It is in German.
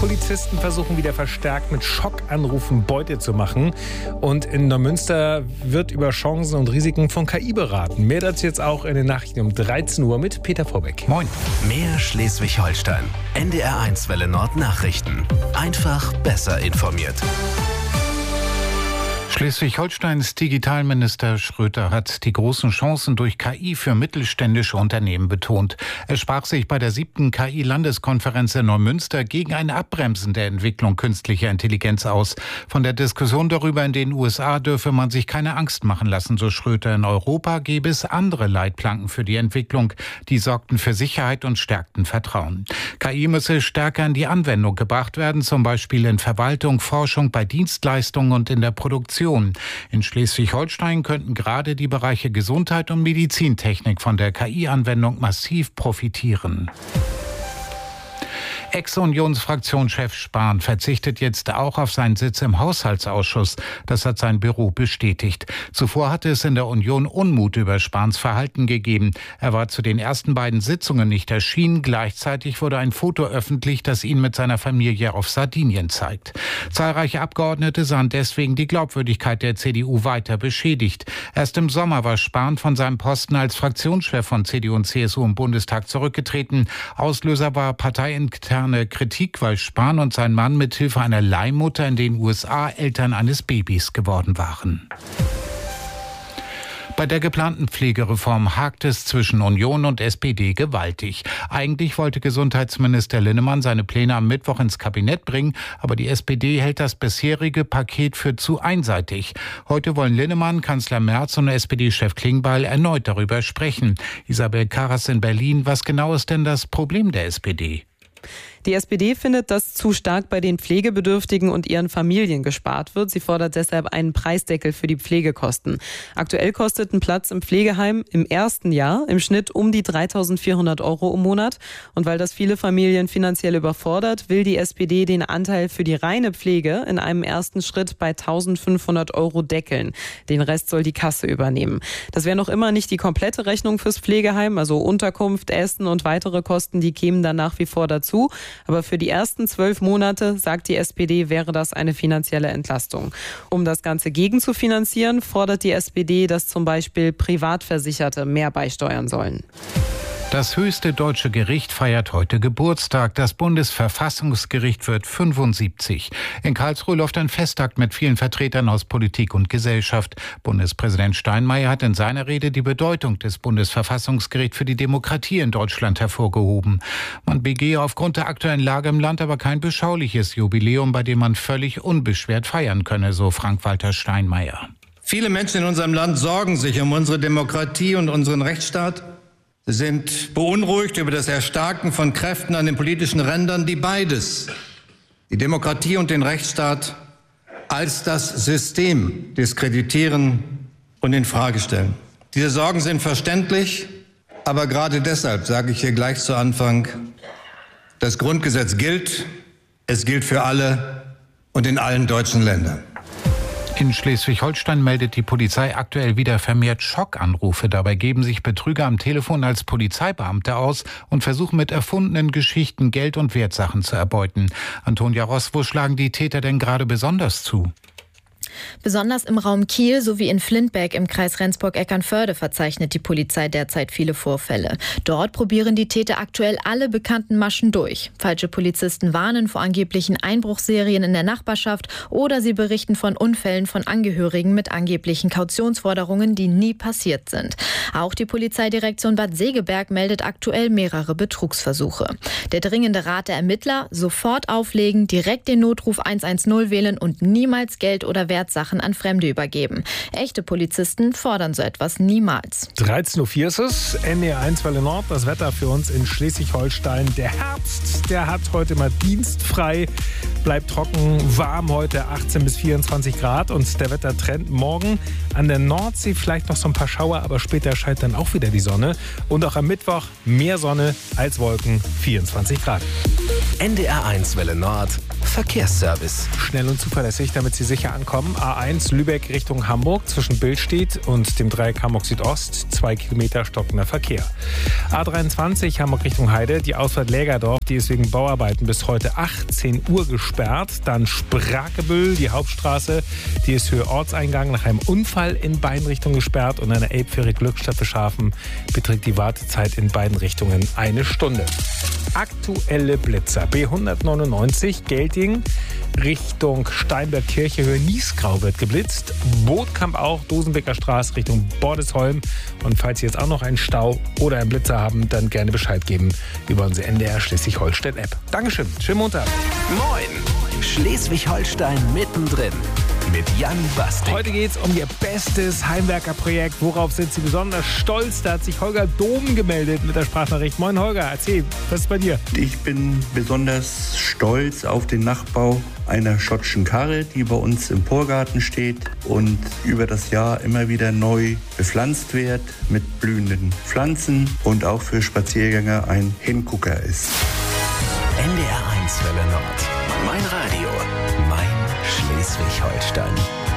Polizisten versuchen wieder verstärkt mit Schockanrufen Beute zu machen. Und in Neumünster wird über Chancen und Risiken von KI beraten. Mehr dazu jetzt auch in den Nachrichten um 13 Uhr mit Peter Vorbeck. Moin. Mehr Schleswig-Holstein. NDR1 Welle Nord Nachrichten. Einfach besser informiert. Schleswig-Holsteins Digitalminister Schröter hat die großen Chancen durch KI für mittelständische Unternehmen betont. Er sprach sich bei der 7. KI-Landeskonferenz in Neumünster gegen ein Abbremsen der Entwicklung künstlicher Intelligenz aus. Von der Diskussion darüber in den USA dürfe man sich keine Angst machen lassen, so Schröter. In Europa gäbe es andere Leitplanken für die Entwicklung. Die sorgten für Sicherheit und stärkten Vertrauen. KI müsse stärker in die Anwendung gebracht werden, zum Beispiel in Verwaltung, Forschung, bei Dienstleistungen und in der Produktion. In Schleswig-Holstein könnten gerade die Bereiche Gesundheit und Medizintechnik von der KI-Anwendung massiv profitieren. Ex-Unionsfraktionschef Spahn verzichtet jetzt auch auf seinen Sitz im Haushaltsausschuss. Das hat sein Büro bestätigt. Zuvor hatte es in der Union Unmut über Spahns Verhalten gegeben. Er war zu den ersten beiden Sitzungen nicht erschienen. Gleichzeitig wurde ein Foto öffentlich, das ihn mit seiner Familie auf Sardinien zeigt. Zahlreiche Abgeordnete sahen deswegen die Glaubwürdigkeit der CDU weiter beschädigt. Erst im Sommer war Spahn von seinem Posten als Fraktionschef von CDU und CSU im Bundestag zurückgetreten. Auslöser war parteiinterne Kritik, weil Spahn und sein Mann mithilfe einer Leihmutter in den USA Eltern eines Babys geworden waren. Bei der geplanten Pflegereform hakt es zwischen Union und SPD gewaltig. Eigentlich wollte Gesundheitsminister Linnemann seine Pläne am Mittwoch ins Kabinett bringen, aber die SPD hält das bisherige Paket für zu einseitig. Heute wollen Linnemann, Kanzler Merz und SPD-Chef Klingbeil erneut darüber sprechen. Isabel Karras in Berlin, was genau ist denn das Problem der SPD? Die SPD findet, dass zu stark bei den Pflegebedürftigen und ihren Familien gespart wird. Sie fordert deshalb einen Preisdeckel für die Pflegekosten. Aktuell kostet ein Platz im Pflegeheim im ersten Jahr im Schnitt um die 3.400 € im Monat. Und weil das viele Familien finanziell überfordert, will die SPD den Anteil für die reine Pflege in einem ersten Schritt bei 1.500 € deckeln. Den Rest soll die Kasse übernehmen. Das wäre noch immer nicht die komplette Rechnung fürs Pflegeheim, also Unterkunft, Essen und weitere Kosten, die kämen dann nach wie vor dazu. Aber für die ersten 12 Monate, sagt die SPD, wäre das eine finanzielle Entlastung. Um das Ganze gegenzufinanzieren, fordert die SPD, dass zum Beispiel Privatversicherte mehr beisteuern sollen. Das höchste deutsche Gericht feiert heute Geburtstag. Das Bundesverfassungsgericht wird 75. In Karlsruhe läuft ein Festakt mit vielen Vertretern aus Politik und Gesellschaft. Bundespräsident Steinmeier hat in seiner Rede die Bedeutung des Bundesverfassungsgerichts für die Demokratie in Deutschland hervorgehoben. Man begehe aufgrund der aktuellen Lage im Land aber kein beschauliches Jubiläum, bei dem man völlig unbeschwert feiern könne, so Frank-Walter Steinmeier. Viele Menschen in unserem Land sorgen sich um unsere Demokratie und unseren Rechtsstaat. Sie sind beunruhigt über das Erstarken von Kräften an den politischen Rändern, die beides, die Demokratie und den Rechtsstaat, als das System diskreditieren und in Frage stellen. Diese Sorgen sind verständlich, aber gerade deshalb sage ich hier gleich zu Anfang, das Grundgesetz gilt, es gilt für alle und in allen deutschen Ländern. In Schleswig-Holstein meldet die Polizei aktuell wieder vermehrt Schockanrufe. Dabei geben sich Betrüger am Telefon als Polizeibeamte aus und versuchen mit erfundenen Geschichten Geld und Wertsachen zu erbeuten. Antonia Ross, wo schlagen die Täter denn gerade besonders zu? Besonders im Raum Kiel sowie in Flintberg im Kreis Rendsburg-Eckernförde verzeichnet die Polizei derzeit viele Vorfälle. Dort probieren die Täter aktuell alle bekannten Maschen durch. Falsche Polizisten warnen vor angeblichen Einbruchsserien in der Nachbarschaft oder sie berichten von Unfällen von Angehörigen mit angeblichen Kautionsforderungen, die nie passiert sind. Auch die Polizeidirektion Bad Segeberg meldet aktuell mehrere Betrugsversuche. Der dringende Rat der Ermittler: sofort auflegen, direkt den Notruf 110 wählen und niemals Geld oder Wertsachen an Fremde übergeben. Echte Polizisten fordern so etwas niemals. 13.04 Uhr ist es, NDR1 Welle Nord, das Wetter für uns in Schleswig-Holstein. Der Herbst, der hat heute mal dienstfrei, bleibt trocken, warm heute 18 bis 24 Grad und der Wettertrend morgen an der Nordsee vielleicht noch so ein paar Schauer, aber später scheint dann auch wieder die Sonne und auch am Mittwoch mehr Sonne als Wolken, 24 Grad. NDR1 Welle Nord Verkehrsservice. Schnell und zuverlässig, damit Sie sicher ankommen. A1 Lübeck Richtung Hamburg zwischen Billstedt und dem Dreieck Hamburg Südost. 2 Kilometer stockender Verkehr. A23 Hamburg Richtung Heide. Die Ausfahrt Lägerdorf, die ist wegen Bauarbeiten bis heute 18 Uhr gesperrt. Dann Sprakebüll, die Hauptstraße. Die ist für Ortseingang nach einem Unfall in beiden Richtungen gesperrt. Und eine Elbfähre Glückstadt Beschafen beträgt die Wartezeit in beiden Richtungen 1 Stunde. Aktuelle Blitzer. B199 Gelting Richtung Steinberg-Kirche, Höhe Niesgrau wird geblitzt. Bootkamp auch, Dosenbecker Straße Richtung Bordesholm. Und falls Sie jetzt auch noch einen Stau oder einen Blitzer haben, dann gerne Bescheid geben über unsere NDR Schleswig-Holstein-App. Dankeschön, schönen Montag. Moin, Schleswig-Holstein mittendrin mit Jan Bastik. Heute geht es um Ihr bestes Heimwerkerprojekt. Worauf sind Sie besonders stolz? Da hat sich Holger Dom gemeldet mit der Sprachnachricht. Moin Holger, erzähl, was ist bei dir? Ich bin besonders stolz auf den Nachbau einer schottischen Karre, die bei uns im Vorgarten steht und über das Jahr immer wieder neu bepflanzt wird mit blühenden Pflanzen und auch für Spaziergänger ein Hingucker ist. NDR1 Welle Nord. Mein Radio. Mein Schleswig-Holstein.